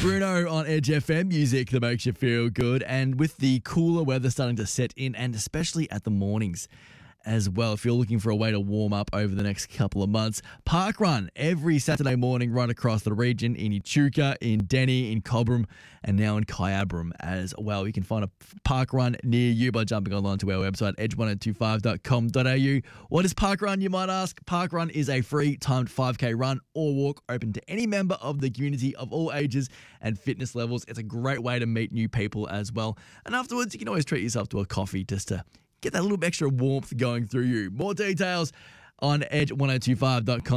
Bruno on Edge FM, music that makes you feel good. And with the cooler weather starting to set in, and especially at the mornings as well, if you're looking for a way to warm up over the next couple of months, Parkrun every Saturday morning right across the region in Echuca, in Denny, in Cobram, and now in Kyabram as well. You can find a Parkrun near you by jumping online to our website, edge1025.com.au. What is Parkrun, you might ask? Parkrun is a free timed 5K run or walk open to any member of the community of all ages and fitness levels. It's a great way to meet new people as well. And afterwards, you can always treat yourself to a coffee just to get that little extra warmth going through you. More details on edge1025.com.